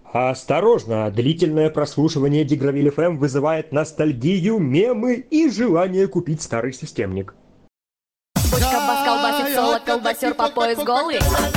Осторожно, длительное прослушивание Дигравиль ФМ вызывает ностальгию, мемы и желание купить старый системник. Бочка бас колбасит соло, колбасер по пояс голый.